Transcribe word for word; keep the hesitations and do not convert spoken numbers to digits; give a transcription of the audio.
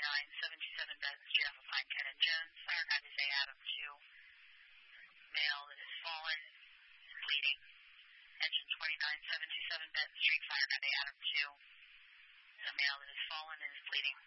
twenty-nine seven two seven Benton Street off of Pine Cannon Jones. Fire contacts say Adam two. Male that is fallen and bleeding. Engine twenty-nine seven two seven Benton Street. Fire contacts Adam two. A male that is fallen and is bleeding.